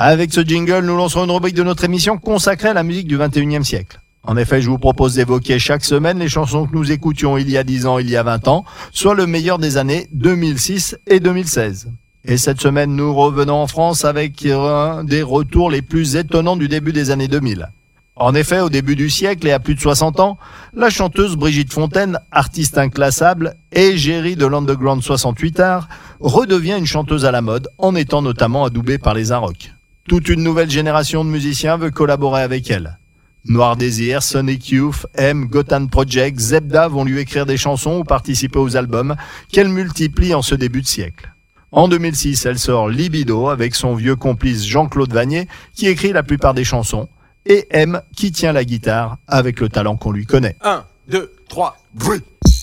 Avec ce jingle, nous lancerons une rubrique de notre émission consacrée à la musique du 21e siècle. En effet, je vous propose d'évoquer chaque semaine les chansons que nous écoutions il y a 10 ans, il y a 20 ans, soit le meilleur des années 2006 et 2016. Et cette semaine, nous revenons en France avec un des retours les plus étonnants du début des années 2000. En effet, au début du siècle et à plus de 60 ans, la chanteuse Brigitte Fontaine, artiste inclassable, égérie de l'Underground 68 Art, redevient une chanteuse à la mode en étant notamment adoubée par les Arocs. Toute une nouvelle génération de musiciens veut collaborer avec elle. Noir Désir, Sonic Youth, M, Gotham Project, Zebda vont lui écrire des chansons ou participer aux albums qu'elle multiplie en ce début de siècle. En 2006, elle sort Libido avec son vieux complice Jean-Claude Vannier qui écrit la plupart des chansons et M qui tient la guitare avec le talent qu'on lui connaît. 1, 2, 3, bruit.